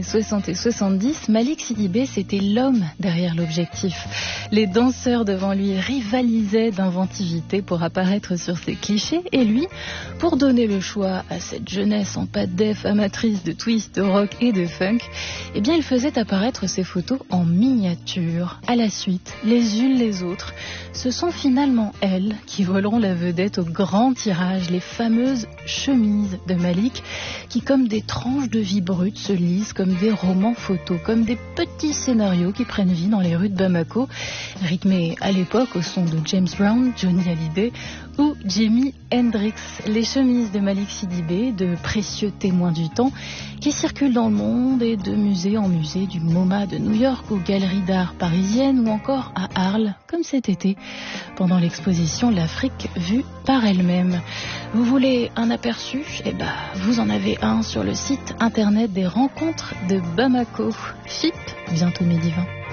60 et 70, Malik Sidibé, c'était l'homme derrière l'objectif. Les danseurs devant lui rivalisaient d'inventivité pour apparaître sur ces clichés, et lui, pour donner le choix à cette jeunesse en pâte def amatrice de twist, de rock et de funk, eh bien il faisait apparaître ses photos en miniature. À la suite, les unes les autres, ce sont finalement elles qui voleront la vedette au grand tirage, les fameuses chemises de Malik, qui comme des tranches de vie brute se lisent comme des romans photos, comme des petits scénarios qui prennent vie dans les rues de Bamako, rythmés à l'époque au son de James Brown, Johnny Hallyday ou Jimi Hendrix. Les chemises de Malik Sidibé, de précieux témoins du temps, qui circulent dans le monde et de musée en musée, du MoMA de New York aux galeries d'art parisiennes ou encore à Arles, comme cet été, pendant l'exposition L'Afrique vue par elle-même. Vous voulez un aperçu ? Eh ben, vous en avez un sur le site internet des rencontres de Bamako. FIP, bientôt midi 20.